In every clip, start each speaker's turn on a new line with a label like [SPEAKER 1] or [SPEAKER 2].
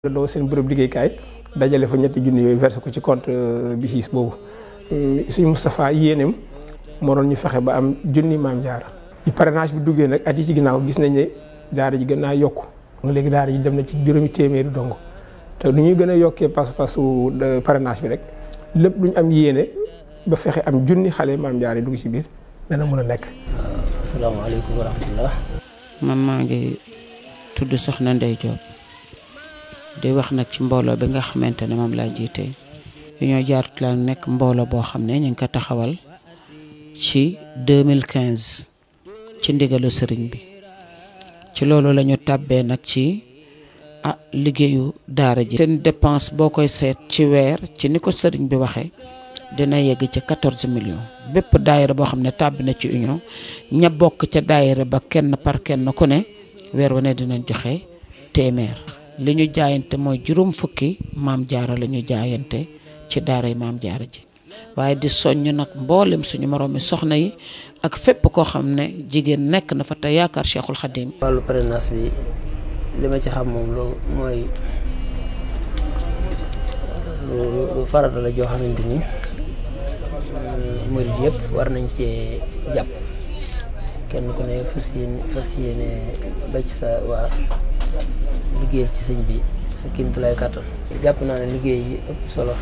[SPEAKER 1] doo seen bërëb liggéeykaay dajale fa ñetti junni yooyu versé ko ci compte BICIS boobu suñu Moustapha yéeneem moo doon ñu fexe ba am junni Maam Jaara ci parrainage bi duggee nag at yi ci ginnaaw gis nañ ne daara ji gën naa yokku léegi daara ji dem na ci juróomi téeméeri dongo te nu ñuy gën a yokkee pas-pasu parrainage bi rek lépp lu ñu am yéene ba fexe am junni xale Maam Jaara yi dugg ci biir dana mën a nekk.
[SPEAKER 2] asalaamaaleykum wa rahmatullah.
[SPEAKER 3] man maa ngi tudd Soxna Ndeye Diop di wax nag ci mbooloo bi nga xamante ne moom laa jiite Union Jaaratu Laahi nekk mbooloo boo xam ne ñu ngi ko taxawal ci 2015 ci ndigalu sëriñ bi ci loolu la ñu tàbbee nag ci liggéeyu daara ji. seen dépense boo koy seet ci weer ci ni ko sëriñ bi waxee dina yegg ci 14 millions bépp daayira boo xam ne tàbbi na ci union ña bokk ca daayira ba kenn par kenn ku ne weer wane dinañ joxe téeméer. li ñu jaayante mooy juróom fukki Maam Jaara la ñu jaayante ci daaray Maam Jaara ji waaye di soññ nag mboolem suñu moroomi soxna yi ak fépp koo xam ne jigéen nekk na fa te yaakaar Cheikhul Khadim.
[SPEAKER 2] wàllu parrainage bi li ma ci xam moom loolu mooy lu farata la joo xamante ni murid yëpp war nañ cee jàpp kenn ku ne fas yéene ba ci sa waa liggéeyal ci sëñ bi sa kéemtulaay kàttan. jàpp naa ne liggéey yi ëpp solo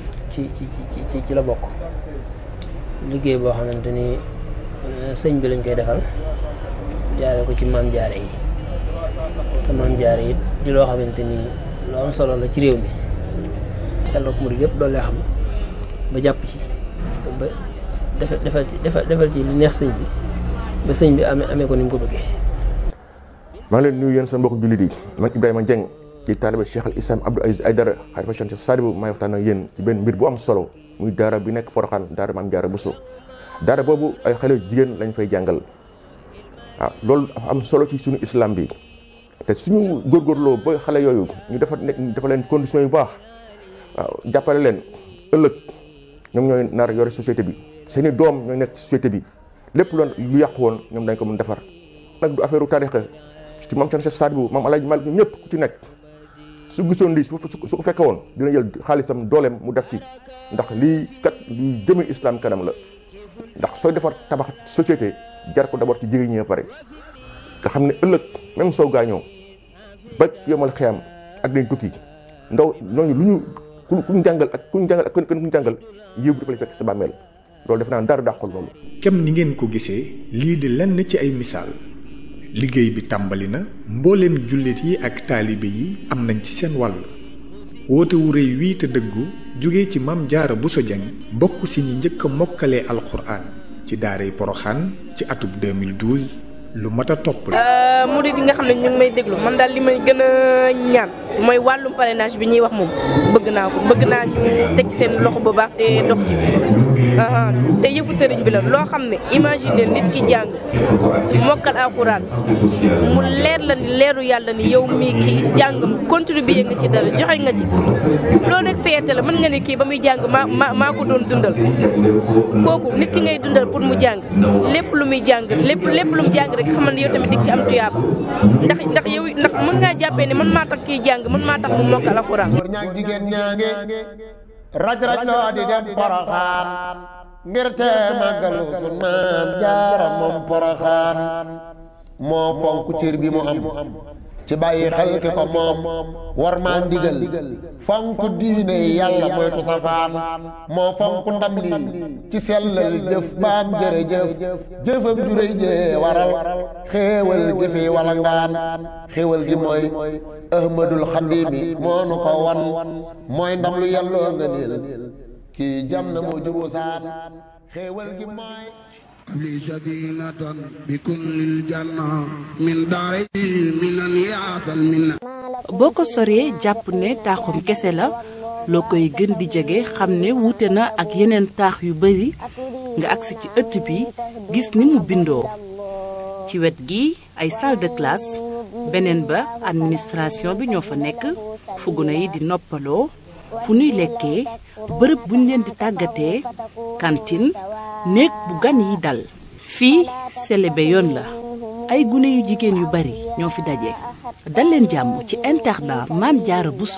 [SPEAKER 2] ci la bokk liggéey boo xamante ni sëñ bi lañ koy defal jaare ko ci Maam Jaara yi te Maam Jaara yi di loo xamante ni lu am solo la ci réew mi yàlla ko murid yëpp doole xam ba jàpp ci ba defal ci li neex sëñ bi ba sëñ bi amee ko ni mu ko bëggee.
[SPEAKER 4] maa ngi leen nuyu yéen seen mbokk jullit yi man Ibrahima Dieng ci taalibe Cheikh al Islam Abdou Aziz Aïdara xalifa Cheikh Sadibou maay waxtaan ak yéen ci benn mbir bu am solo muy daara bi nekk Porokhane daara Maam Jaara Bousso daara boobu ay xale jigéen lañ fay jàngal waaw loolu dafa am solo ci suñu islam bi te suñu góorgóorloo ba xale yooyu ñu dafa leen conditions yu baax waaw jàppale leen ëllëg ñoom ñooy nar yore société bi seeni doom ñooy nekk société bi lépp lu yàqu woon ñoom dañ ko mën defar nag du affaire u tarixa ci Maam Cheikh Sadibou Maam Alaaji Malik ñëpp ku ci nekk su gisoon lii su ko fekke woon dina jël xaalisam dooleem mu def ci ndax lii kat luy jëme islam kanam la ndax sooy defar tabax société jar ko d'abord ci jigéen ñi pare nga xam ne ëllëg même soo gaañoo ba yomal xiyam ak dañ tukki ndaw ñooñu lu ñu kuñ jàngal ak kuñ jàngal yëw bi dafa lay fekk sa bàmmeel loolu def naa dara dàqul loolu.
[SPEAKER 5] kem ni ngeen ko gisee lii di lenn ci ay misaal liggéey bi tàmbali na mbooleem jullit yi ak taalibe yi am nañ ci seen wàll woote wu rëy wii te dëggu jóge ci Maam Jaara Bousso Dieng bokk si ñi njëkk a mokkalee alxuraan ci daaray Porokhane ci atub 2012 lu mat a topp la.
[SPEAKER 6] murid yi nga xam ne ñu ngi may déglu man daal li may gën a ñaan mooy wàllum parrainage bi ñuy wax moom bëgg naa ñu teg seen loxo bu baax te dox ci te yëfu sëriñ bi la loo xam ne imagine nit ki jàng mokkal alxuraan mu leer la ni leeru yàlla ni yow mii kii jàngam contribuer nga ci dara joxe nga ci loolu rek fierté la mën nga ne kii ba muy jàng maa ko doon dundal kooku nit ki ngay dundal pour mu jàng lépp lu muy jàng lépp lu mu jàng rek xamal ne yow tamit dig ci am tuyaaba ndax mën ngaa jàppee ne man maa tax kii jàng man maa tax mu mokkal alxuraan.
[SPEAKER 7] ñaag jigéen ñaange raj loo di dem Porokhane ngir te màggalu sun Maam Jaara moom Porokhane moo fonk cër bi mu am ci bàyyi xel ki ko moom war maa ndigal fonk diine yàlla moytu safaan moo fonk ndam lii ci sellal jëf baam jërëjëf jëfam juréy jee waral xéewal gi fi wala ngaan xéewal gi mooy ahmadul xadimi moo nu ko wan mooy ndam lu yàlloo nga niil kii jam na moo jubu saan xéewal gi mooy
[SPEAKER 8] li sadinatan bi kullil janna min daari minan yaatal minna.
[SPEAKER 9] boo ko soree jàpp ne taaxum kese la loo koy gën di jege xam ne wuute na ak yeneen taax yu bari nga agsi ci ëtt bi gis ni mu bindoo ci wet gi ay salle de classe beneen ba administration bi ñoo fa nekk fu gune yi di noppaloo fu nuy lekkee bërëb buñ leen di tàggatee cantine néeg bu gan yi dal fii selebe yoon la ay gune yu jigéen yu bari ñoo fi daje dal leen jàmm ci internat Mame Diarra Bousso